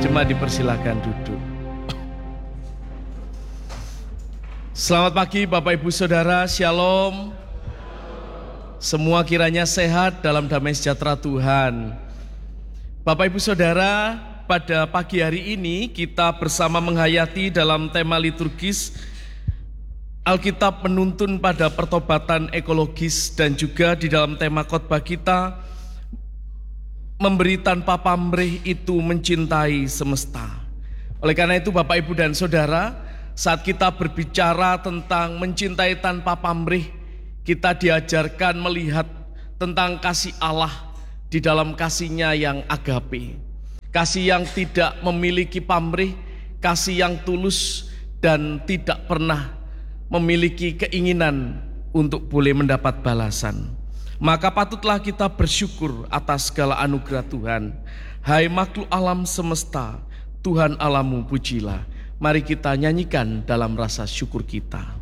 Jemaat dipersilakan duduk. Selamat pagi Bapak Ibu Saudara, Shalom. Semua kiranya sehat dalam damai sejahtera Tuhan. Bapak Ibu Saudara, pada pagi hari ini kita bersama menghayati dalam tema liturgis Alkitab menuntun pada pertobatan ekologis, dan juga di dalam tema khotbah kita memberi tanpa pamrih itu mencintai semesta. Oleh karena itu Bapak Ibu dan Saudara, saat kita berbicara tentang mencintai tanpa pamrih, kita diajarkan melihat tentang kasih Allah di dalam kasih-Nya yang agape. Kasih yang tidak memiliki pamrih, kasih yang tulus dan tidak pernah memiliki keinginan untuk boleh mendapat balasan. Maka patutlah kita bersyukur atas segala anugerah Tuhan. Hai makhluk alam semesta, Tuhan Allahmu pujilah. Mari kita nyanyikan dalam rasa syukur kita.